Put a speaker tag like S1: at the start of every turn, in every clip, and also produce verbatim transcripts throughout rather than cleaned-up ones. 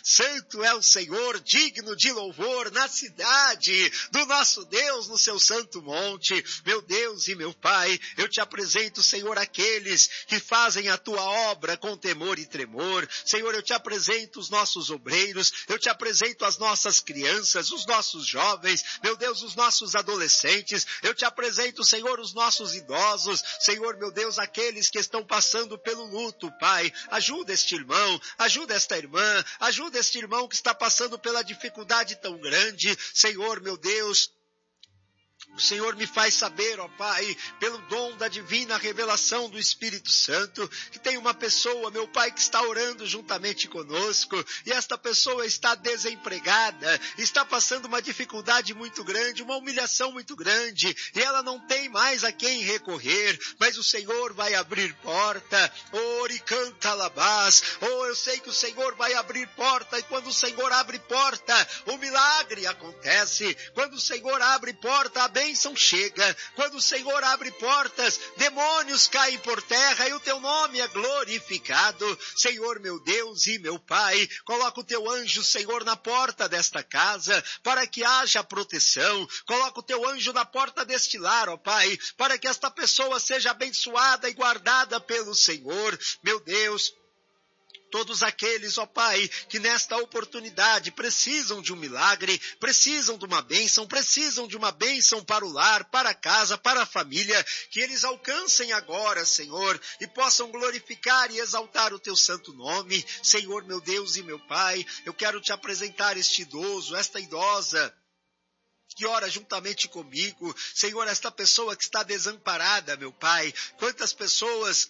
S1: Santo é o Senhor, digno de louvor na cidade do nosso Deus, no seu santo monte. Meu Deus e meu Pai, eu te apresento, Senhor, aqueles que fazem a tua obra com temor e tremor. Senhor, eu te apresento os nossos obreiros, eu te apresento as nossas crianças, os nossos jovens, meu Deus, os nossos adolescentes, eu te apresento, Senhor, os nossos idosos, Senhor, meu Deus, aqueles que estão passando pelo luto, Pai. Ajuda este irmão, ajuda esta irmã, ajuda este irmão que está passando pela dificuldade tão grande, Senhor, meu Deus. O Senhor me faz saber, ó Pai, pelo dom da divina revelação do Espírito Santo, que tem uma pessoa, meu Pai, que está orando juntamente conosco, e esta pessoa está desempregada, está passando uma dificuldade muito grande, uma humilhação muito grande, e ela não tem mais a quem recorrer, mas o Senhor vai abrir porta. Ori canta alabás. Oh, eu sei que o Senhor vai abrir porta, e quando o Senhor abre porta, o milagre acontece. Quando o Senhor abre porta, a bênção chega. Quando o Senhor abre portas, demônios caem por terra e o teu nome é glorificado. Senhor, meu Deus e meu Pai, coloca o teu anjo, Senhor, na porta desta casa, para que haja proteção. Coloca o teu anjo na porta deste lar, ó Pai, para que esta pessoa seja abençoada e guardada pelo Senhor. Meu Deus, todos aqueles, ó Pai, que nesta oportunidade precisam de um milagre, precisam de uma bênção, precisam de uma bênção para o lar, para a casa, para a família, que eles alcancem agora, Senhor, e possam glorificar e exaltar o teu santo nome. Senhor, meu Deus e meu Pai, eu quero te apresentar este idoso, esta idosa, que ora juntamente comigo. Senhor, esta pessoa que está desamparada, meu Pai, quantas pessoas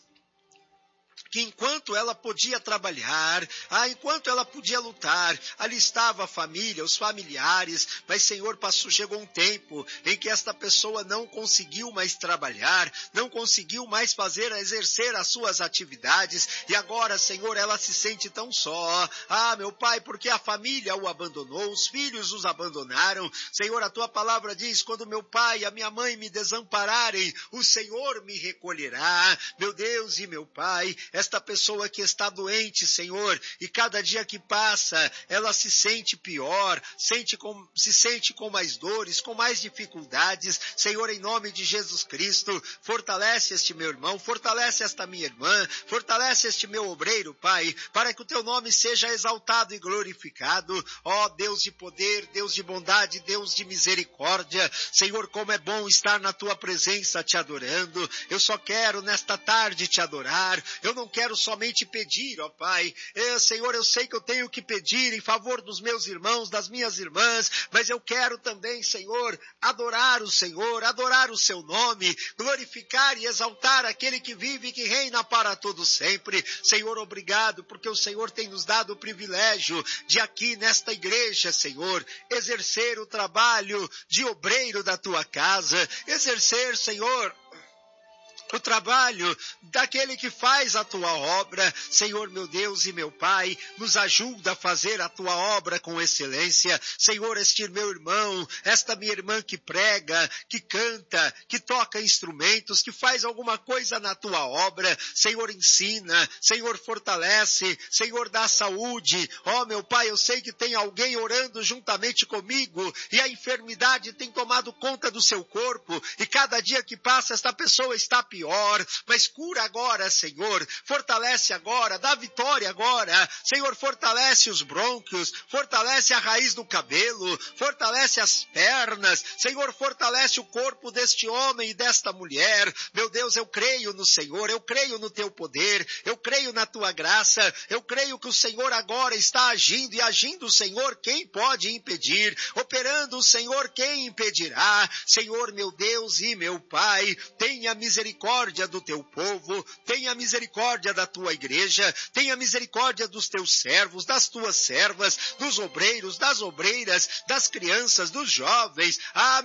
S1: que enquanto ela podia trabalhar, ah, enquanto ela podia lutar, ali estava a família, os familiares, mas Senhor, passou, chegou um tempo em que esta pessoa não conseguiu mais trabalhar, não conseguiu mais fazer, exercer as suas atividades, e agora, Senhor, ela se sente tão só. Ah, meu Pai, porque a família o abandonou, os filhos os abandonaram. Senhor, a tua palavra diz, quando meu pai e a minha mãe me desampararem, o Senhor me recolherá. Meu Deus e meu Pai, esta pessoa que está doente, Senhor, e cada dia que passa, ela se sente pior, sente com, se sente com mais dores, com mais dificuldades. Senhor, em nome de Jesus Cristo, fortalece este meu irmão, fortalece esta minha irmã, fortalece este meu obreiro, Pai, para que o teu nome seja exaltado e glorificado. Ó Deus de poder, Deus de bondade, Deus de misericórdia. Senhor, como é bom estar na tua presença te adorando. Eu só quero nesta tarde te adorar. Eu não quero somente pedir, ó Pai. Eu, Senhor, eu sei que eu tenho que pedir em favor dos meus irmãos, das minhas irmãs, mas eu quero também, Senhor, adorar o Senhor, adorar o seu nome, glorificar e exaltar aquele que vive e que reina para todo sempre. Senhor, obrigado, porque o Senhor tem nos dado o privilégio de aqui nesta igreja, Senhor, exercer o trabalho de obreiro da tua casa, exercer, Senhor, o trabalho daquele que faz a tua obra. Senhor, meu Deus e meu Pai, nos ajuda a fazer a tua obra com excelência. Senhor, este meu irmão, esta minha irmã que prega, que canta, que toca instrumentos, que faz alguma coisa na tua obra, Senhor, ensina, Senhor, fortalece, Senhor, dá saúde. Ó, meu Pai, eu sei que tem alguém orando juntamente comigo e a enfermidade tem tomado conta do seu corpo e cada dia que passa esta pessoa está pior. Pior, mas cura agora, Senhor, fortalece agora, dá vitória agora, Senhor, fortalece os brônquios, fortalece a raiz do cabelo, fortalece as pernas, Senhor, fortalece o corpo deste homem e desta mulher. Meu Deus, eu creio no Senhor, eu creio no teu poder, eu creio na tua graça, eu creio que o Senhor agora está agindo, e agindo o Senhor, quem pode impedir? Operando o Senhor, quem impedirá? Senhor, meu Deus e meu Pai, tenha misericórdia do teu povo, tenha misericórdia da tua igreja, tenha misericórdia dos teus servos, das tuas servas, dos obreiros, das obreiras, das crianças, dos jovens. Ah,